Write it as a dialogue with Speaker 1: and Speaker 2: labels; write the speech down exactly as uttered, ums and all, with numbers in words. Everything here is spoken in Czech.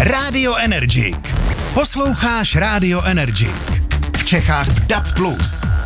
Speaker 1: Radio Energik. Posloucháš Radio Energik. V Čechách v D A B plus.